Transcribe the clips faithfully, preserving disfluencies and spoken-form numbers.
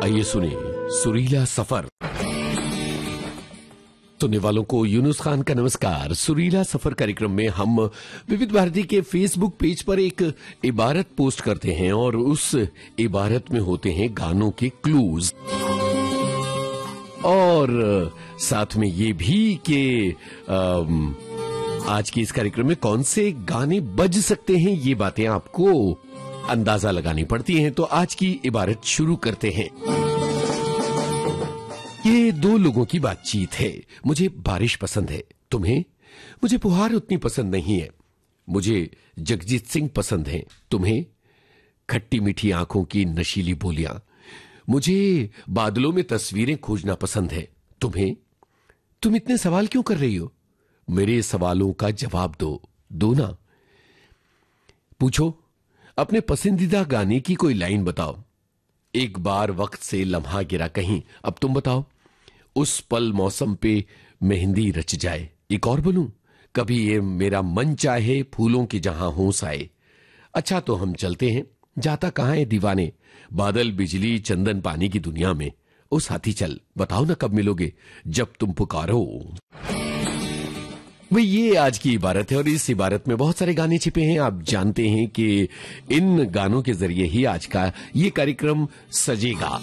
आइए सुने सुरीला सफर। सुनने वालों को यूनुस खान का नमस्कार। सुरीला सफर कार्यक्रम में हम विविध भारती के फेसबुक पेज पर एक इबारत पोस्ट करते हैं और उस इबारत में होते हैं गानों के क्लूज और साथ में ये भी कि आज के इस कार्यक्रम में कौन से गाने बज सकते हैं, ये बातें आपको अंदाजा लगानी पड़ती हैं। तो आज की इबारत शुरू करते हैं। ये दो लोगों की बातचीत है। मुझे बारिश पसंद है, तुम्हें? मुझे फुहार उतनी पसंद नहीं है। मुझे जगजीत सिंह पसंद है, तुम्हें? खट्टी मीठी आंखों की नशीली बोलियां। मुझे बादलों में तस्वीरें खोजना पसंद है, तुम्हें? तुम इतने सवाल क्यों कर रही हो? मेरे सवालों का जवाब दो दो ना। पूछो, अपने पसंदीदा गाने की कोई लाइन बताओ। एक बार वक्त से लम्हा गिरा कहीं, अब तुम बताओ। उस पल मौसम पे मेहंदी रच जाए, एक और बोलूं। कभी ये मेरा मन चाहे फूलों की जहां होश आए। अच्छा तो हम चलते हैं, जाता कहां है दीवाने, बादल बिजली चंदन पानी की दुनिया में। ओ साथी चल, बताओ ना कब मिलोगे, जब तुम पुकारो। भाई ये आज की इबारत है और इस इबारत में बहुत सारे गाने छिपे हैं। आप जानते हैं कि इन गानों के जरिए ही आज का ये कार्यक्रम सजेगा।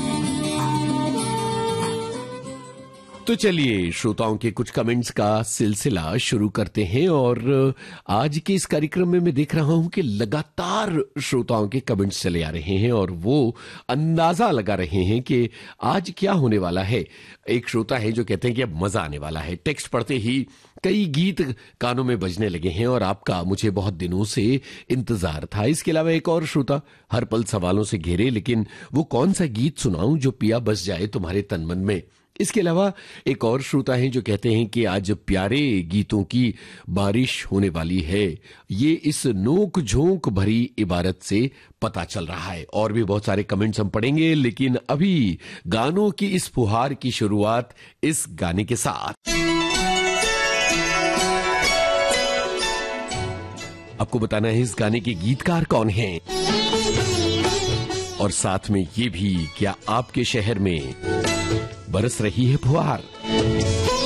तो चलिए श्रोताओं के कुछ कमेंट्स का सिलसिला शुरू करते हैं और आज के इस कार्यक्रम में मैं देख रहा हूं कि लगातार श्रोताओं के कमेंट्स चले आ रहे हैं और वो अंदाजा लगा रहे हैं कि आज क्या होने वाला है। एक श्रोता है जो कहते हैं कि अब मजा आने वाला है। टेक्स्ट पढ़ते ही कई गीत कानों में बजने लगे हैं और आपका मुझे बहुत दिनों से इंतजार था। इसके अलावा एक और श्रोता हर पल सवालों से घेरे, लेकिन वो कौन सा गीत सुनाऊं जो पिया बस जाए तुम्हारे तन मन में। इसके अलावा एक और श्रोता हैं जो कहते हैं कि आज प्यारे गीतों की बारिश होने वाली है। ये इस नोक झोंक भरी इबारत से पता चल रहा है। और भी बहुत सारे कमेंट्स हम पढ़ेंगे, लेकिन अभी गानों की इस फुहार की शुरुआत इस गाने के साथ। आपको बताना है इस गाने के गीतकार कौन हैं और साथ में ये भी क्या आपके शहर में बरस रही है फुहार।